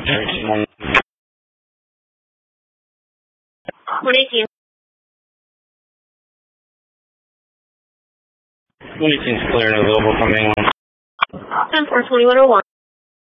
118. 118's clear and available from England. 10-4, 2101.